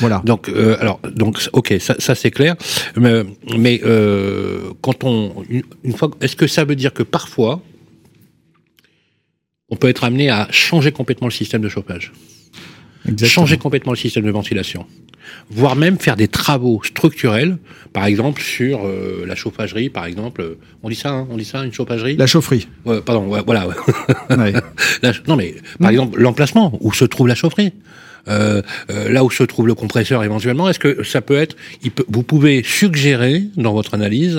Voilà. Donc, ok, ça c'est clair. Mais quand une fois, est-ce que ça veut dire que parfois, on peut être amené à changer complètement le système de chauffage, changer complètement le système de ventilation, voire même faire des travaux structurels, par exemple sur la chauffagerie, par exemple, on dit ça, une chauffagerie. La chaufferie. Pardon, voilà. Ouais. Non mais, par exemple, l'emplacement où se trouve la chaufferie. Là où se trouve le compresseur éventuellement, est-ce que ça peut être, vous pouvez suggérer dans votre analyse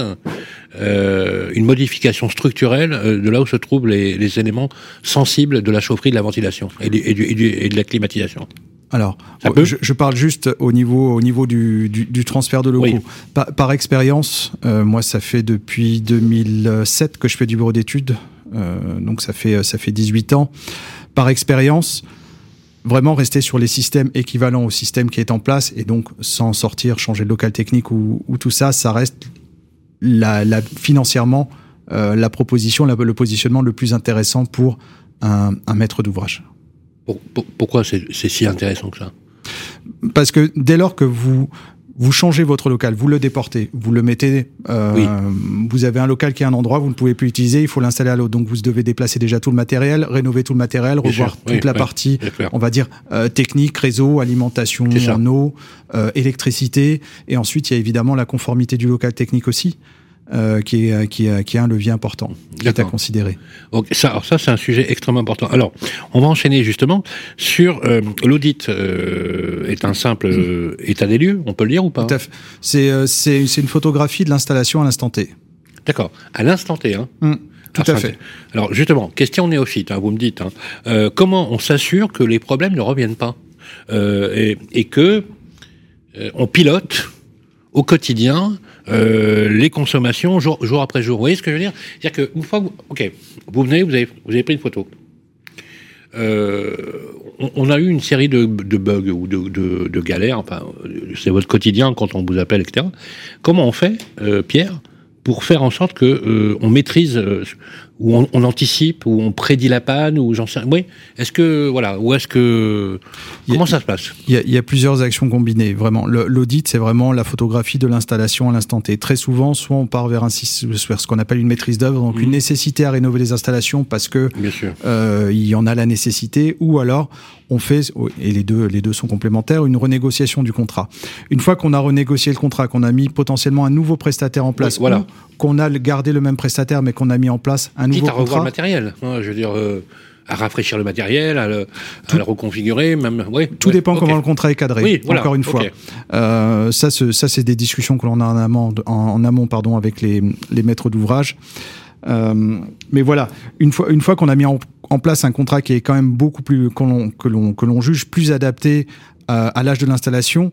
une modification structurelle de là où se trouvent les éléments sensibles de la chaufferie, de la ventilation et de la climatisation? Alors, je parle juste au niveau du transfert de locaux. Oui. Par expérience, moi, ça fait depuis 2007 que je fais du bureau d'études, donc ça fait 18 ans. Par expérience, vraiment rester sur les systèmes équivalents au système qui est en place et donc sans sortir, changer de local technique ou tout ça, ça reste financièrement la proposition, le positionnement le plus intéressant pour un maître d'ouvrage. Pourquoi c'est si intéressant que ça ? Parce que dès lors que vous changez votre local, vous le déportez, vous le mettez, vous avez un local qui est à un endroit, vous ne pouvez plus l'utiliser, il faut l'installer à l'autre. Donc vous devez déplacer déjà tout le matériel, rénover tout le matériel, revoir toute la partie, on va dire, technique, réseau, alimentation en eau, électricité. Et ensuite, il y a évidemment la conformité du local technique aussi. Qui est un levier important, qui est à considérer. Okay, ça, c'est un sujet extrêmement important. Alors, on va enchaîner justement sur l'audit. Est un simple état des lieux, on peut le dire ou pas ? Tout à fait. C'est une photographie de l'installation à l'instant T. D'accord, à l'instant T. Hein. Tout à fait. Alors justement, question néophyte, vous me dites, comment on s'assure que les problèmes ne reviennent pas et que on pilote au quotidien les consommations jour après jour. Vous voyez ce que je veux dire ? C'est-à-dire qu'une fois, vous venez, vous avez pris une photo. On a eu une série de bugs ou de galères. Enfin, c'est votre quotidien quand on vous appelle, etc. Comment on fait, Pierre, pour faire en sorte que on maîtrise ou on anticipe ou on prédit la panne ou j'en sais rien. Oui. Est-ce que comment ça se passe ? Il y a plusieurs actions combinées. Vraiment, l'audit, c'est vraiment la photographie de l'installation à l'instant T. Très souvent, soit on part vers ce qu'on appelle une maîtrise d'œuvre, donc une nécessité à rénover les installations parce que il y en a la nécessité, ou alors on fait, et les deux sont complémentaires, une renégociation du contrat. Une fois qu'on a renégocié le contrat, qu'on a mis potentiellement un nouveau prestataire en place, ou qu'on a gardé le même prestataire mais qu'on a mis en place un nouveau contrat. Quitte à revoir le matériel, je veux dire, à rafraîchir le matériel, à le reconfigurer, même. Oui, tout dépend comment le contrat est cadré. Oui, voilà, encore une fois, ça c'est des discussions que l'on a en amont, avec les maîtres d'ouvrage. Mais voilà, une fois qu'on a mis en place un contrat qui est quand même beaucoup plus que l'on juge plus adapté à l'âge de l'installation,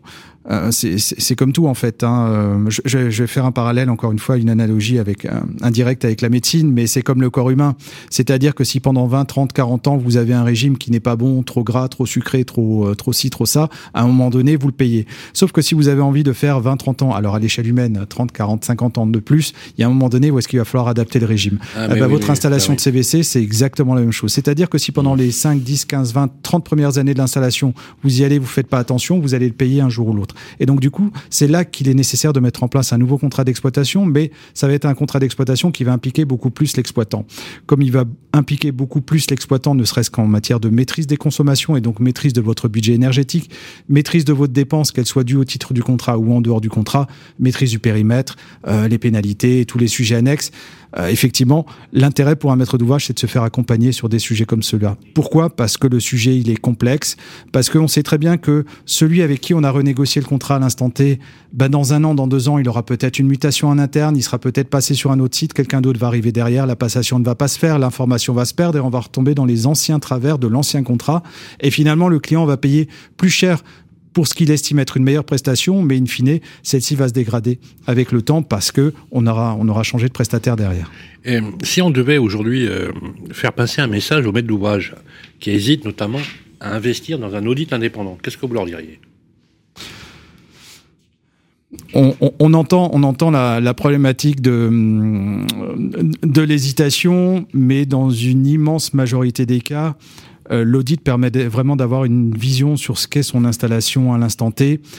c'est comme tout en fait. Je vais faire un parallèle, encore une fois, une analogie indirecte avec la médecine, mais c'est comme le corps humain. C'est-à-dire que si pendant 20, 30, 40 ans, vous avez un régime qui n'est pas bon, trop gras, trop sucré, trop ci, trop ça, à un moment donné, vous le payez. Sauf que si vous avez envie de faire 20, 30 ans, alors à l'échelle humaine, 30, 40, 50 ans de plus, il y a un moment donné où est-ce qu'il va falloir adapter le régime. Votre installation de CVC, c'est exactement la même chose. C'est-à-dire que si pendant les 5, 10, 15, 20, 30 premières années de l'installation, vous y allez, vous faites pas attention, vous allez le payer un jour ou l'autre. Et donc, du coup, c'est là qu'il est nécessaire de mettre en place un nouveau contrat d'exploitation, mais ça va être un contrat d'exploitation qui va impliquer beaucoup plus l'exploitant. Comme il va impliquer beaucoup plus l'exploitant, ne serait-ce qu'en matière de maîtrise des consommations et donc maîtrise de votre budget énergétique, maîtrise de votre dépense, qu'elle soit due au titre du contrat ou en dehors du contrat, maîtrise du périmètre, les pénalités, tous les sujets annexes. Effectivement, l'intérêt pour un maître d'ouvrage, c'est de se faire accompagner sur des sujets comme ceux-là. Pourquoi ? Parce que le sujet, il est complexe, parce qu'on sait très bien que celui avec qui on a renégocié le contrat à l'instant T, dans 1 an, dans 2 ans, il aura peut-être une mutation en interne, il sera peut-être passé sur un autre site, quelqu'un d'autre va arriver derrière, la passation ne va pas se faire, l'information va se perdre et on va retomber dans les anciens travers de l'ancien contrat. Et finalement, le client va payer plus cher pour ce qu'il estime être une meilleure prestation, mais in fine, celle-ci va se dégrader avec le temps parce que on aura changé de prestataire derrière. Et si on devait aujourd'hui faire passer un message aux maîtres d'ouvrage qui hésitent notamment à investir dans un audit indépendant, qu'est-ce que vous leur diriez ? On entend la problématique de l'hésitation, mais dans une immense majorité des cas, l'audit permet vraiment d'avoir une vision sur ce qu'est son installation à l'instant T.